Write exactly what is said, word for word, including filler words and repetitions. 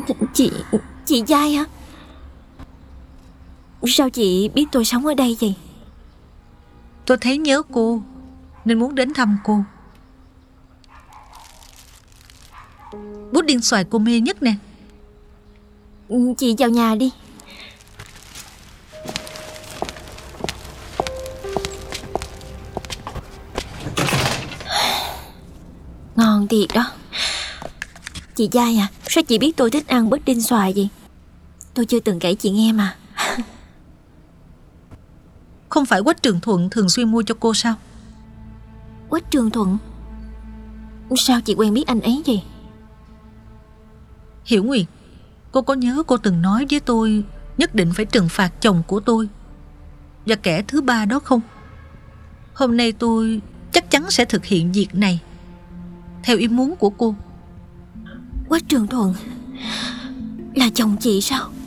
Chị... chị Giai hả? Sao chị biết tôi sống ở đây vậy? Tôi thấy nhớ cô nên muốn đến thăm cô. Bút điên xoài cô mê nhất nè. Chị vào nhà đi. Ngon thiệt đó. Chị Giai à, sao chị biết tôi thích ăn bút đinh xoài vậy? Tôi chưa từng kể chị nghe mà. Không phải Quách Trường Thuận thường xuyên mua cho cô sao? Quách Trường Thuận? Sao chị quen biết anh ấy vậy? Hiểu Nguyệt, cô có nhớ cô từng nói với tôi nhất định phải trừng phạt chồng của tôi và kẻ thứ ba đó không? Hôm nay tôi chắc chắn sẽ thực hiện việc này theo ý muốn của cô. Quách Trường Thuận là chồng chị sao?